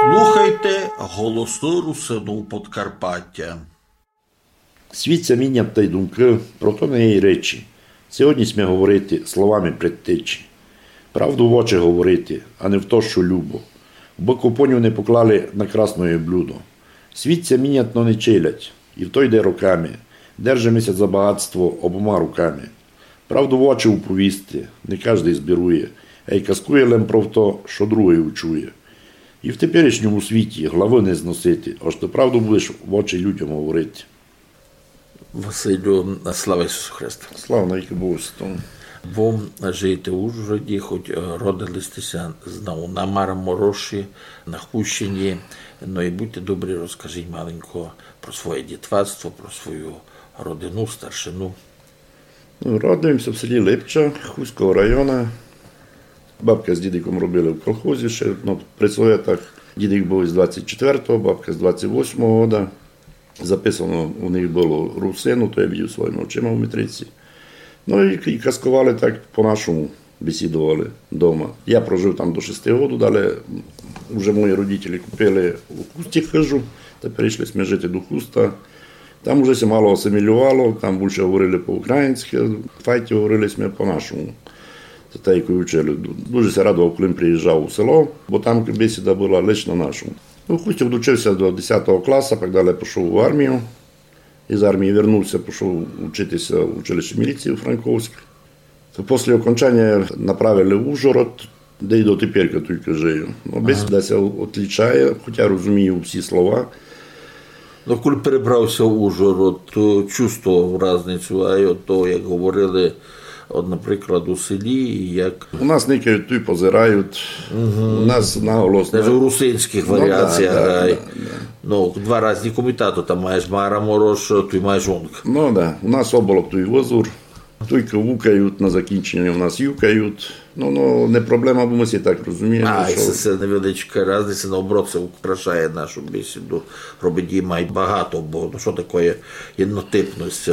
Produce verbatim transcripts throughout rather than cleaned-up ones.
Слухайте голосну русину Подкарпаття. Світ це міння та й думки, про то не є речі. Сьогодні смє говорити словами предтечі. Правду в очі говорити, а не в то, що любо. Бо купонів не поклали на красне блюдо. Світ це мінять, но не челять, і в то йде роками. Держимося за багатство обома руками. Правду в очі уповісти, не кожний збірує, а й казкує лем про то, що другий учує. І в теперішньому світі глави не зносити, аж ти правду будеш в очі людям говорити. Василю, слава Ісусу Христу. Слава навіки Богу Святому. Ви живете в Ужгороді, хоч родилися знову на Марамороші, на Хущині. Ну і будьте добрі, розкажіть маленько про своє дітвацтво, про свою родину, старшину. Ну, родився в селі Липча, Хуського району. Бабка з дідиком робили в колхозі ще, ну, при Советах. Дідик був з двадцять четвертого, бабка з двадцять восьмого року. Записано у них було русину, то я бачив своїми очима в метриці. Ну і, і казкували так по-нашому, бесідували вдома. Я прожив там до шести років, далі вже мої родителі купили у Хусті хижу, та перейшли ми жити до Хуста. Там вже все мало асимілювало, там більше говорили по-українськи, в файті говорили ми по-нашому. Це те, яку вчили. Дуже се радував, коли приїжджав у село, бо там бесіда була лише на нашому. У Хусті вдучився до десятого класу, так далі пішов в армію. Із армії вернувся, пішов вчитися в училище міліції у Франковськ. Після окончання направили в Ужгород, де й до тепер тільки живу. Ну, бесіда се відрізняє, хоча розумію всі слова. Ну, коли перебрався в Ужгород, то чувствував різницю, а й от то, як говорили, от, наприклад, у селі, як... У нас никають, тут позирають, угу. У нас наголос... Навіть у русинських варіаціях. Ну, да, да, да. Ну, два різні комітати, там маєш Мараморош, тут маєш Унг. Ну, так. Да. У нас оболок, тут Возур. Тільки вукають, на закінчення у нас юкають. Ну, ну, не проблема, бо ми всі так розуміємо. А, що... це невеличка різниця, наоборот, це украшає нашу бесіду. Робить її має багато, бо ну, що таке єднотипність?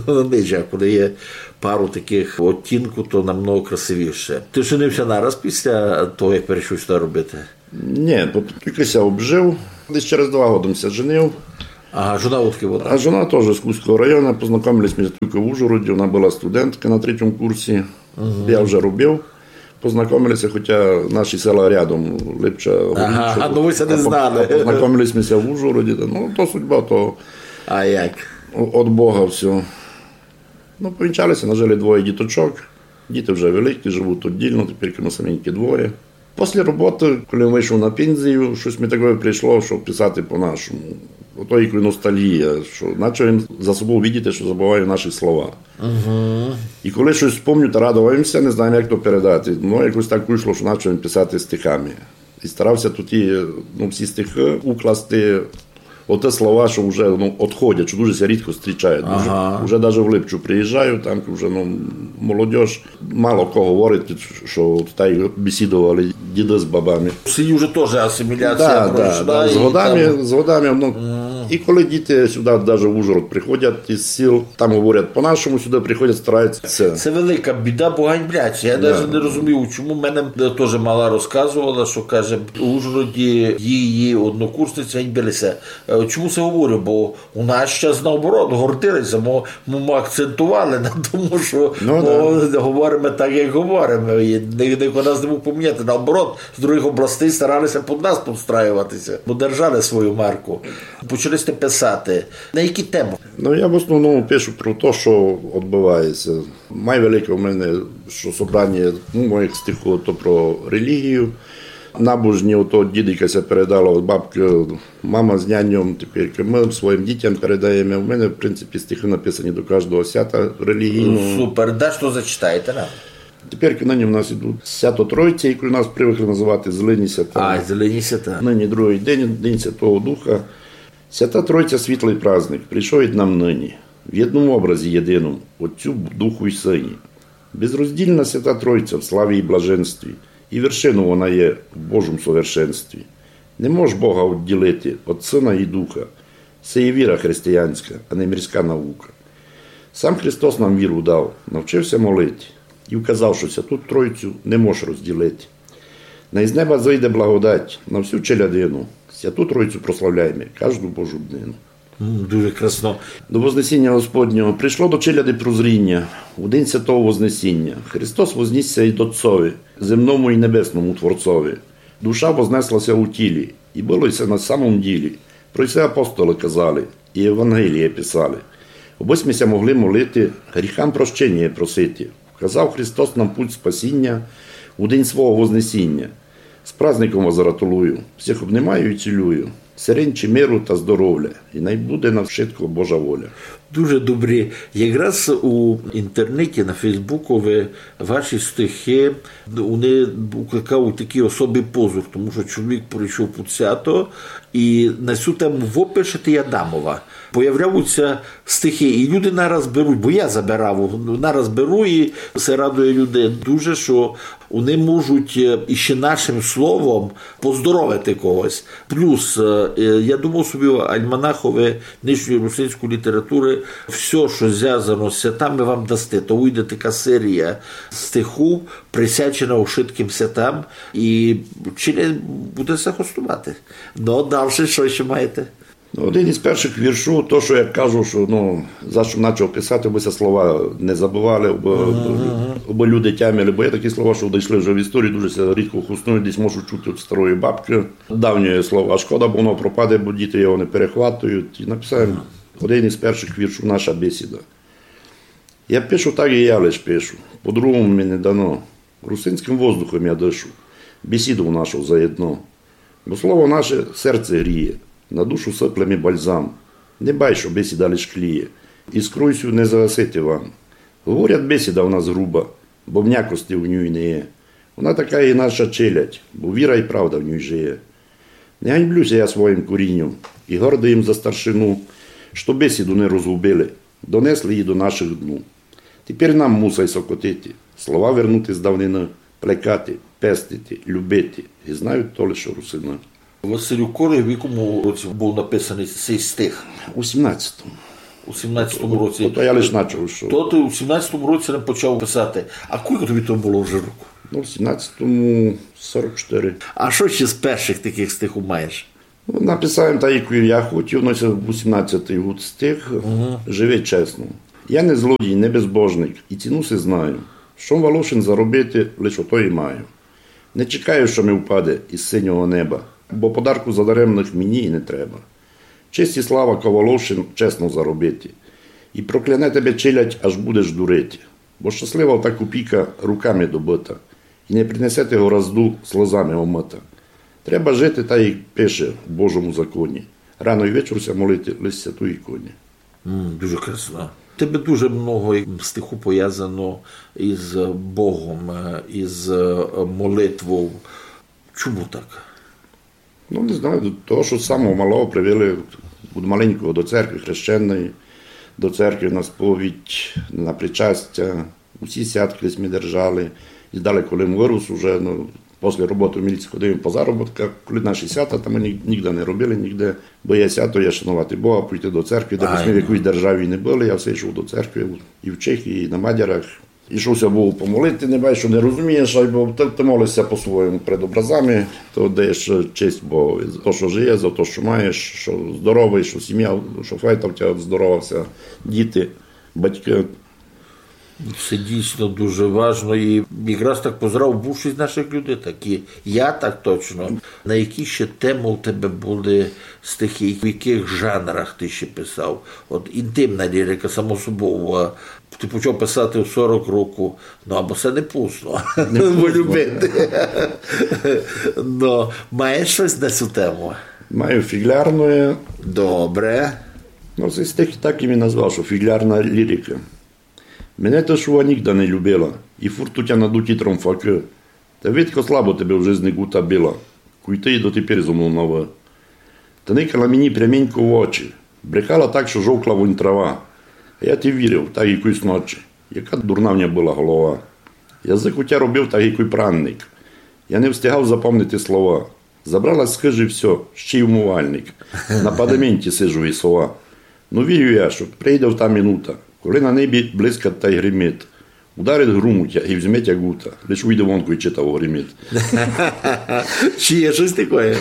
Коли є пару таких оттінків, то намного красивіше. Ти женився нараз після того, як перейшов сюди робити? Ні, тільки ся обжив, десь через два роки ся женив. А жена утки була? А жена теж з Хуського району, познайомились ми тільки в Ужгороді, вона була студентка на третьому курсі, угу. Я вже робив. Познайомилися, хоча наші села рядом, Липча, ага, а ну ви це не знали. Познайомились ми в Ужгороді, ну то судьба, то а як? От Бога все. Ну, повінчалися, нажили двоє діточок, діти вже великі, живуть віддільно, тепер ми саменькі двоє. Після роботи, коли вийшов на пенсію, щось мені таке прийшло, щоб писати по-нашому. Ото і ностальгія, що почав за собою бачити, що забуваю наші слова. Uh-huh. І коли щось пам'ятаю, то радувався, не знаю, як то передати. Ну, якось так вийшло, що почав писати стихами. І старався тут і, ну, всі стихи укласти оте слова, що вже ну, відходять, що дуже рідко зустрічають. Ага. Вже, вже навіть в Липчу приїжджаю, там вже ну, молодь, мало кого говорить, що так бесідували діди з бабами. В селі вже теж асиміляція да, пройшла. Да, да. З годами, там... з годами ну, mm. І коли діти сюди, навіть в Ужгород приходять із сіл, там говорять по-нашому, сюди приходять, стараються. Це, це велика біда, бо ганьбляться. Я да. навіть не розумію, чому мене теж мала розказувала, що каже, у Ужгороді її однокурсниці ганьбилися. Чому це говорю? Бо у нас зараз наоборот гордилися, ми, ми акцентували на тому, що ну, ми да. говоримо так, як говоримо. І ніхто нас не мог поміняти. Наоборот, з других областей старалися під нас підстраюватися, бо держали свою марку. Почали писати. На які теми? Ну, я в основному пишу про те, що відбувається. Найвелике в мене, що собрання ну, моїх стихів, то про релігію. Набожні, ото дідикася передала від бабки, мама з няньом, тепер ми своїм дітям передаємо. У мене, в принципі, стихи написані до кожного свята релігійного. Ну, супер, да, що зачитаєте нам? Тепер нині в нас йдуть свято Тройці, яку нас привикли називати Зелені свята. А, Зелені свята. Нині другий день, День Святого Духа. Свята Тройця – світлий праздник, прийшов від нам нині, в одному образі єдиному, Отцю, Духу і Сині. Безроздільна Свята Тройця в славі і блаженстві, і вершину вона є в Божому совершенстві. Не мож Бога відділити від Сина і Духа. Це є віра християнська, а не мирська наука. Сам Христос нам віру дав, навчився молити і вказав, що Святу Тройцю не мож розділити. На із неба зійде благодать на всю челядину. Святу Тройцю прославляємо, кожну Божу днину. Дуже красно. До Вознесіння Господнього прийшло до челяди прозріння, у день святого Вознесіння. Христос вознісся і до Отцові, земному і небесному Творцові. Душа вознеслася у тілі, і билося на самом ділі. Про це апостоли казали, і Євангеліє писали. Обосьмися могли молити, гріхам прощення просити. Вказав Христос нам путь спасіння у день свого Вознесіння. З праздником вас гратулую, всіх обнімаю і цілюю. Сиренчі миру та здоров'я, і най буде на вшитко Божа воля. Дуже добрі. Якраз у інтернеті, на Фейсбуку, ви, ваші стихи, вони викликають такий особий позов, тому що чоловік прийшов по свято, і на цю тему «Во пишете Адамова». Появляються стихи, і люди нараз беруть, бо я забирав, нараз беру, і це радує людей дуже, що вони можуть іще нашим словом поздоровити когось. Плюс, я думав собі, альманахове нижньої русинської літератури, все, що зв'язано з святами, вам дасте. То вийде така серія стиху, присвячена ушитким святам, і Чилі буде це гостувати. Ну, далі, що ще маєте? Один із перших віршів, то, що я кажу, що, ну, за що почав писати, бо ці слова не забували, бо, uh-huh. бо люди тямили, бо є такі слова, що дійшли вже в історію, дуже рідко хуснують, десь можуть чути від старої бабки. Давні слова, шкода, бо воно пропаде, бо діти його не перехватують. І написав один із перших віршів, наша бесіда. Я пишу так, і я лиш пишу, по-другому мені не дано. Русинським воздухом я дишу, бесіду нашу заєдно. Бо слово наше серце гріє. На душу сиплем і бальзам. Не бай, що бесіда лиш кліє. Іскройсю не загасити вам. Говорять, бесіда в нас груба, бо м'якості в ній не є. Вона така і наша челядь, бо віра і правда в ній жиє. Не ганьблюся я своїм корінням і гордий їм за старшину, що бесіду не розгубили, донесли її до наших дну. Тепер нам мусай сокотити, слова вернути з давнини, плекати, пестити, любити. І знають то лише русина. Василю Корі, в якому році був написаний цей стих? У сімнадцятому. У сімнадцятому році. То я лише почав, що... То ти у сімнадцятому році не почав писати. А кілька тобі то було вже року? Ну, в сімнадцятому сорок чотири. А що ще з перших таких стихів маєш? Ну, написав так, як я хотів, но це у сімнадцятий год стих, угу. Живи чесно. Я не злодій, не безбожник, і ціну си знаю. Що Волошин заробити, лише ото і маю. Не чекаю, що ми впаде із синього неба, бо подарку задаремних мені і не треба. Честь і слава Ковалошин чесно заробити. І прокляне тебе челядь, аж будеш дурити. Бо щаслива та копійка руками добита. І не принесе того разду сльозами омита. Треба жити, та й пише в Божому законі. Рано й вечорся молити лише святу іконі. Mm, дуже красно. Тебе дуже много стиху пов'язано із Богом, із молитвою. Чому так? Ну, не знаю, того, що з самого малого привели від маленького до церкви хрещеної, до церкви на сповідь, на причастя. Усі святки ми держали. І далі, коли ми вирос, вже, ну, після роботи в міліції ходимо по заробітках, коли наші свята, там ми ніде не робили, ніде. Бо є свято, є шанувати Бога, прийти до церкви, де ми в якійсь державі не були, я все йшов до церкви і в Чехії, і на Мадярах. Ішовся Богу помолити, не бачиш, що не розумієш, бо ти, ти молишся по-своєму перед образами, то даєш честь Богу. За те, що жиє, за те, що маєш, що здоровий, що сім'я, що файта в тебе здорова, діти, батьки. Це дійсно дуже важливо. І якраз так позрав більшість наших людей такі. Я так точно. На які ще теми у тебе були стихи, в яких жанрах ти ще писав? От інтимна лірика, само собою. Ти почав писати в сорок років, ну або це не пусто, бо любити. Но маєш щось на цю тему? Маю фіглярну. Добре. Ну, цей стих так і він назвав, що фіглярна лірика. Мене та шува нігда не любила, і фуртутя надуті тромфаки. Та видко слабо тебе в жизни гута била, куй ти і дотепер зо мною нова. Та никала мені пряменько в очі, брехала так, що жовкла вонь трава. А я ти вірив, так якусь ночі, яка дурна в мене була голова. Язик у тя робив так який пранник. Я не встигав запомнити слова. Забралась з хижі все, ще й умивальник. На падаменті сижу і сова. Ну вірю я, що прийде в та минута, коли на небі блискать та й гримить. Ударить грумутя і візьме тягута. Лиш уйде вонку і читав гриміт. Чи є щось таке?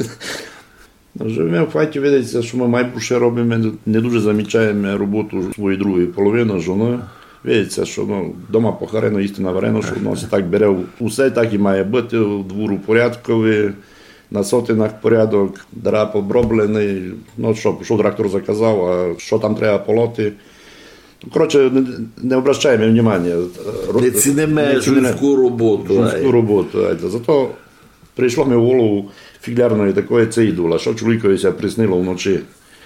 Живемо в хаті, видиться, що ми майбуше робимо, не дуже замічаємо роботу своєї другої половини, жоною. Видиться, що ну, вдома похарено, їсти наварено, що воно так бере усе, так і має бути, у двору порядковий, на сотинах порядок, драп оброблений, ну що, що трактор заказав, а що там треба полоти. Коротше, не, не обращаємо внимання. Не цінимо жінську роботу. Жінську роботу. Зато прийшло мені в голову фіглярної такої цейдула, що чоловікові ся приснило вночі.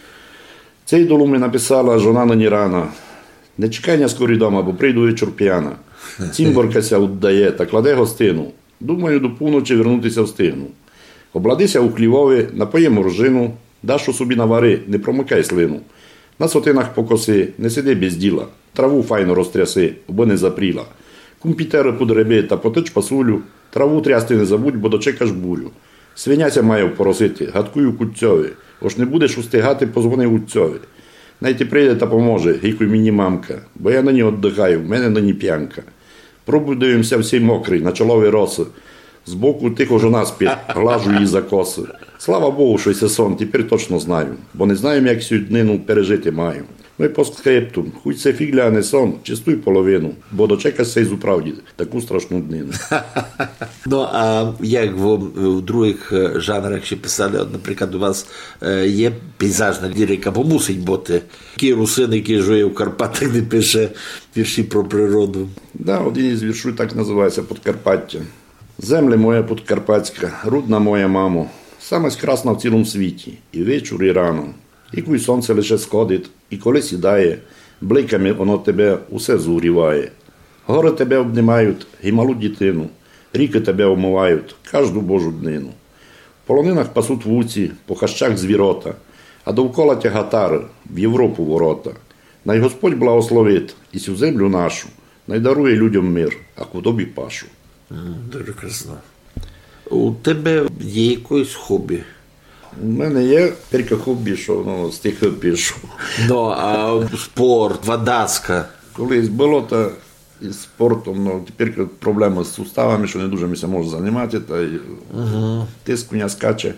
Цейдулу ми написала жона нині рано. Не чекай на скорі дома, бо прийду вечір п'яна. Цімборкася віддає та кладе гостину. Думаю, до півночі вернутися встигну. Обладися у хлівові, напоє моржину, даш у собі навари, не промикай слину. На сотинах покоси, не сиди без діла, траву файно розтряси, бо не запріла. Компітери подреби та потич пасулю, траву трясти не забудь, бо дочекаш бурю. Свиняся має поросити, гадкую кутцьові, ось не будеш устигати, позвони утцьові. Найти прийде та поможе, гікуй мені мамка, бо я на ній віддихаю, в мене на ній п'янка. Пробудуємося всі мокрий, на чолові роси. Збоку тихо жона спить, глажу її за коси. Слава Богу, що це сон, тепер точно знаю, бо не знаю, як цю днину пережити маю. Ну і постскриптум, хоч це фігля, а не сон, чистуй половину, бо дочекайся й зуправді таку страшну днину. Ну, а як в, в других жанрах ще писали, от, наприклад, у вас е, є пейзажна лірика, бо мусить бути. Який русин, який жує в Карпатах, не пише вірші про природу. Да, один із віршів так називається «Подкарпаття». Земля моя подкарпатська, рудна моя мамо, саме красна в цілому світі, і вечір, і рано. І коли сонце лише сходить, і коли сідає, бликами воно тебе усе зугріває. Гори тебе обнімають, і малу дитину, ріки тебе омивають, кожну божу днину. В полонинах пасуть вуці, по хащах звірота, а довкола тягатари, в Європу ворота. Най Господь благословить і цю землю нашу, най дарує людям мир, а худобі пашу. Дуже красно. У тебе є якесь хобі? У мене є тільки хобі, що ну, стихи пишу. Ну, а спорт, водаска? Колись було то із спортом, ну, тепер проблема з суставами, що не дуже ми се може займати, та й угу. Тиск мене скаче.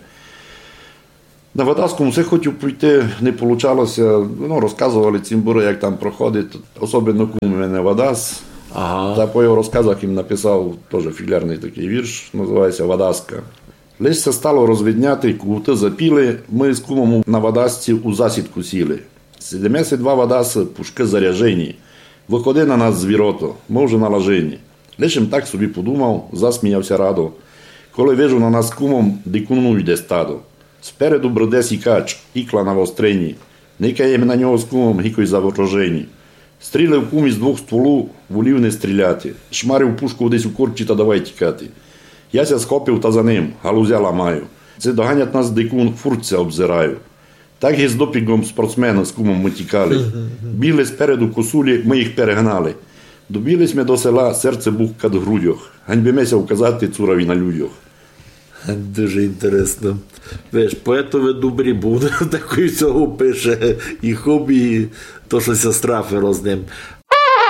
На водаску все хотів піти, не вийшло, ну, розказували цимбури, як там проходить, особливо кум у мене водас. Ага. Та по його розказах їм написав теж фіглярний такий вірш, називається «Водаска». Лиш се стало розвідняти, кути запіли, ми з кумом на водасці у засідку сіли. сімдесят два водаси, пушки заряжені, виходи на нас звірото, ми вже налажені. Лиш їм так собі подумав, засміявся радо, коли вижу на нас кумом, дикуну йде стадо. Спереду бреде сікач, ікла на вострені, никаєм на нього з кумом, гікой заворожені. Стрілив кум із двох стволу, волів не стріляти. Шмарив пушку десь у корчі та давай тікати. Яся схопив та за ним, галузя ламаю. Це доганять нас дикун, фурця обзираю. Так і з допінгом спортсмена з кумом ми тікали. Біли спереду косулі, ми їх перегнали. Добілись ми до села, серце бухка до грудях. Ганьбимося вказати цурові на людях. Дуже інтересно. Веш, поетове добрі буде, такий цього пише і хобі, і то, що ся страфило з ним.